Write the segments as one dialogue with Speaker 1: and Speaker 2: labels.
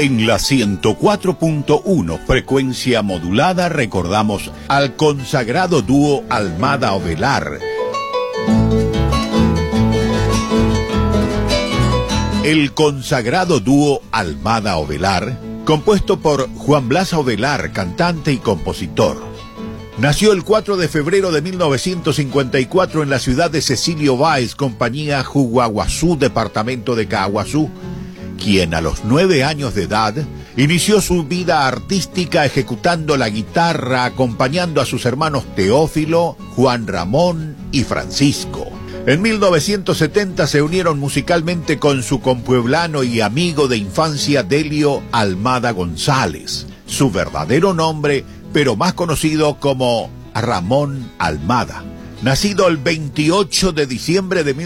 Speaker 1: En la 104.1 frecuencia modulada recordamos al consagrado dúo Almada Ovelar. El consagrado dúo Almada Ovelar, compuesto por Juan Blas Ovelar, cantante y compositor. Nació el 4 de febrero de 1954 en la ciudad de Cecilio Báez, compañía Juguaguazú, departamento de Caaguazú, quien a los 9 años de edad inició su vida artística ejecutando la guitarra, acompañando a sus hermanos Teófilo, Juan Ramón y Francisco. En 1970 se unieron musicalmente con su compueblano y amigo de infancia Delio Almada González, su verdadero nombre, pero más conocido como Ramón Almada, nacido el 28 de diciembre de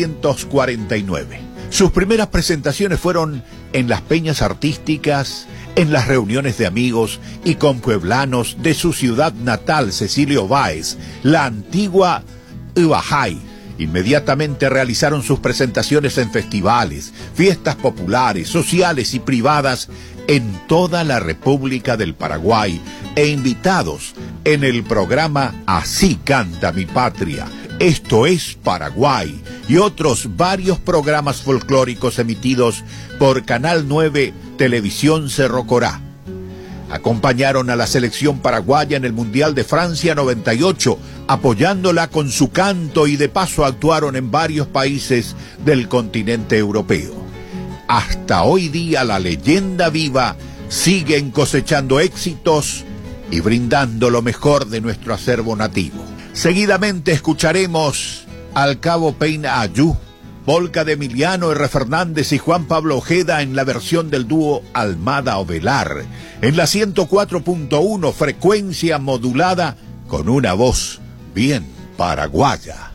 Speaker 1: 1949. Sus primeras presentaciones fueron en las peñas artísticas, en las reuniones de amigos y compueblanos de su ciudad natal, Cecilio Báez, la antigua Ubajay. Inmediatamente realizaron sus presentaciones en festivales, fiestas populares, sociales y privadas en toda la República del Paraguay e invitados en el programa Así Canta Mi Patria, Esto es Paraguay y otros varios programas folclóricos emitidos por Canal 9 Televisión Cerro Corá. Acompañaron a la selección paraguaya en el Mundial de Francia 98, apoyándola con su canto y de paso actuaron en varios países del continente europeo. Hasta hoy día la leyenda viva siguen cosechando éxitos y brindando lo mejor de nuestro acervo nativo. Seguidamente escucharemos al Cabo Peina Ayú, polca de Emiliano R. Fernández y Juan Pablo Ojeda en la versión del dúo Almada Ovelar, en la 104.1 frecuencia modulada con una voz bien paraguaya.